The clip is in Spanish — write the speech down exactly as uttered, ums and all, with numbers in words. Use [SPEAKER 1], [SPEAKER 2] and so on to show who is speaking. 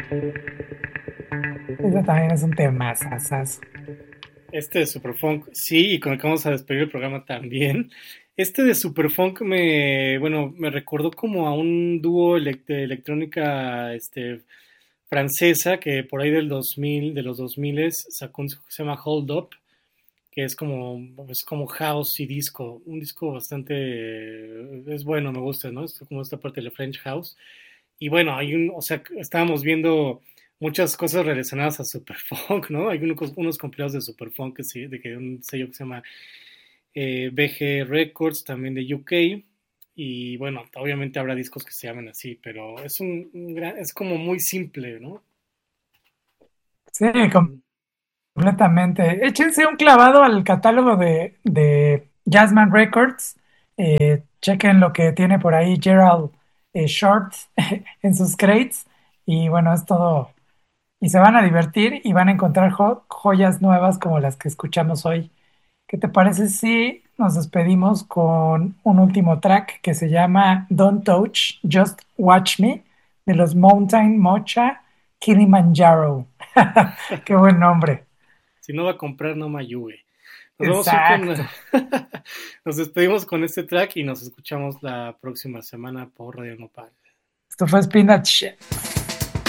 [SPEAKER 1] Ese también es un tema sasazo.
[SPEAKER 2] Este de Superfunk, sí, y con el que vamos a despedir el programa también. Este de Superfunk me, bueno, me recordó como a un dúo elec- de electrónica, este, francesa que por ahí del dos mil, de los dos mil sacó un disco que se llama Hold Up, que es como, es como house y disco, un disco bastante, es bueno, me gusta, ¿no? Es como esta parte de French House. Y bueno, hay un, o sea, estábamos viendo muchas cosas relacionadas a Superfunk, ¿no? Hay unos, unos compilados de Superfunk que sí, de que un sello que se llama eh, B G Records, también de U K. Y bueno, obviamente habrá discos que se llamen así, pero es un, un gran, es como muy simple, ¿no?
[SPEAKER 1] Sí, completamente. Échense un clavado al catálogo de, de Jazzman Records. Chequen lo que tiene por ahí Gerald eh, Short en sus crates. Y bueno, es todo. Y se van a divertir y van a encontrar jo- joyas nuevas como las que escuchamos hoy. ¿Qué te parece si nos despedimos con un último track que se llama Don't Touch, Just Watch Me, de los Mountain Mocha Kilimanjaro? Qué buen nombre.
[SPEAKER 2] Si no va a comprar, no me ayude. Nos vamos a ir con.
[SPEAKER 1] Exacto.
[SPEAKER 2] Nos despedimos con este track y nos escuchamos la próxima semana por Radio Nopal.
[SPEAKER 1] Esto fue Spinach.